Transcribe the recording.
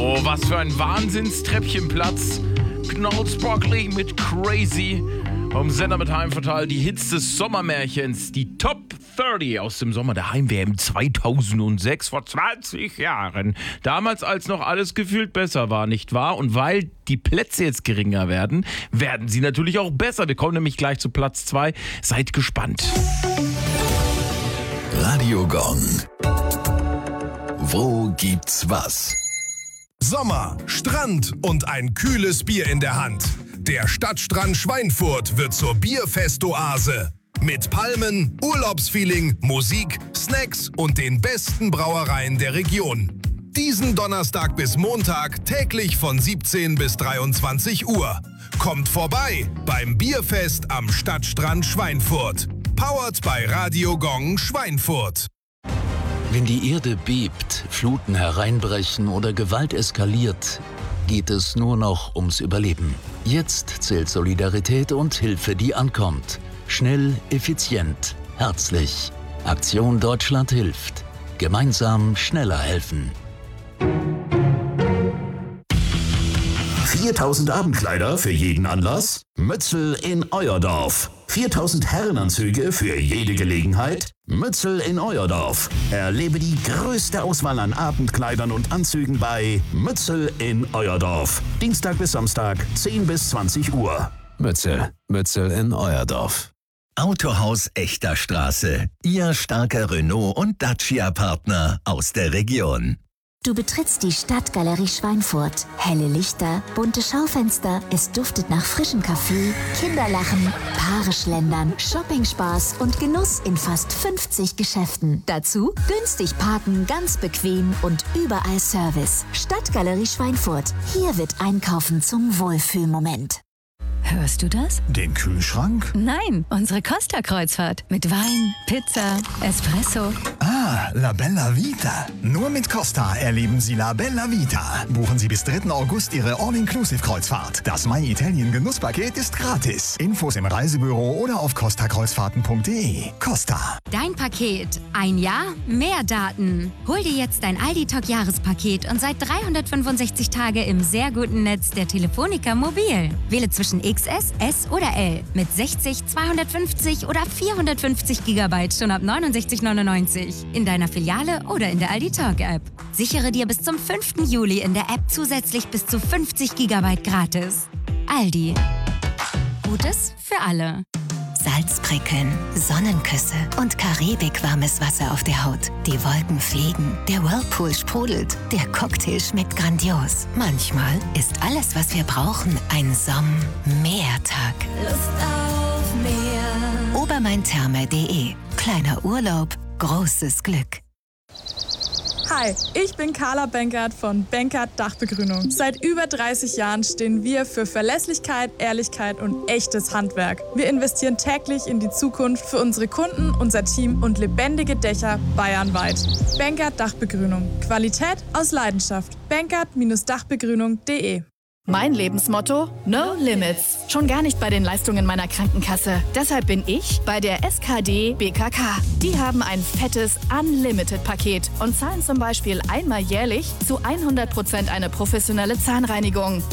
Oh, was für ein Wahnsinnstreppchenplatz. Knall Sparkly mit Crazy. Vom Sender mit Heimvorteil die Hits des Sommermärchens. Die Top 30 aus dem Sommer der Heim-WM 2006, vor 20 Jahren. Damals, als noch alles gefühlt besser war, nicht wahr? Und weil die Plätze jetzt geringer werden, werden sie natürlich auch besser. Wir kommen nämlich gleich zu Platz 2. Seid gespannt. Radio Gong. Wo gibt's was? Sommer, Strand und ein kühles Bier in der Hand. Der Stadtstrand Schweinfurt wird zur Bierfestoase. Mit Palmen, Urlaubsfeeling, Musik, Snacks und den besten Brauereien der Region. Diesen Donnerstag bis Montag täglich von 17 bis 23 Uhr. Kommt vorbei beim Bierfest am Stadtstrand Schweinfurt. Powered bei Radio Gong Schweinfurt. Wenn die Erde bebt, Fluten hereinbrechen oder Gewalt eskaliert, geht es nur noch ums Überleben. Jetzt zählt Solidarität und Hilfe, die ankommt. Schnell, effizient, herzlich. Aktion Deutschland hilft. Gemeinsam schneller helfen. 4.000 Abendkleider für jeden Anlass? Mützel in euer Dorf. 4.000 Herrenanzüge für jede Gelegenheit? Mützel in euer Dorf. Erlebe die größte Auswahl an Abendkleidern und Anzügen bei Mützel in euer Dorf. Dienstag bis Samstag, 10 bis 20 Uhr. Mützel in euer Dorf. Autohaus Echter Straße. Ihr starker Renault- und Dacia-Partner aus der Region. Du betrittst die Stadtgalerie Schweinfurt. Helle Lichter, bunte Schaufenster, es duftet nach frischem Kaffee, Kinderlachen, Paare schlendern, Shoppingspaß und Genuss in fast 50 Geschäften. Dazu günstig parken, ganz bequem und überall Service. Stadtgalerie Schweinfurt. Hier wird Einkaufen zum Wohlfühlmoment. Hörst du das? Den Kühlschrank? Nein, unsere Costa-Kreuzfahrt. Mit Wein, Pizza, Espresso. Ah, La Bella Vita. Nur mit Costa erleben Sie La Bella Vita. Buchen Sie bis 3. August Ihre All-Inclusive-Kreuzfahrt. Das My Italien Genusspaket ist gratis. Infos im Reisebüro oder auf costakreuzfahrten.de. Costa. Dein Paket. Ein Jahr, mehr Daten. Hol dir jetzt dein Aldi Talk Jahrespaket und seit 365 Tage im sehr guten Netz der Telefonica Mobil. Wähle zwischen XS, S oder L mit 60, 250 oder 450 GB schon ab 69,99 in deiner Filiale oder in der Aldi Talk App. Sichere dir bis zum 5. Juli in der App zusätzlich bis zu 50 GB gratis. Aldi. Gutes für alle. Salzprickeln, Sonnenküsse und karibikwarmes Wasser auf der Haut. Die Wolken fliegen, der Whirlpool sprudelt, der Cocktail schmeckt grandios. Manchmal ist alles, was wir brauchen, ein Sommertag. Lust auf mehr. Obermaintherme.de. Kleiner Urlaub, großes Glück. Hi, ich bin Carla Benkert von Benkert Dachbegrünung. Seit über 30 Jahren stehen wir für Verlässlichkeit, Ehrlichkeit und echtes Handwerk. Wir investieren täglich in die Zukunft für unsere Kunden, unser Team und lebendige Dächer bayernweit. Benkert Dachbegrünung. Qualität aus Leidenschaft. Benkert-Dachbegrünung.de. Mein Lebensmotto? No Limits. Schon gar nicht bei den Leistungen meiner Krankenkasse. Deshalb bin ich bei der SKD BKK. Die haben ein fettes Unlimited-Paket und zahlen zum Beispiel einmal jährlich zu 100% eine professionelle Zahnreinigung.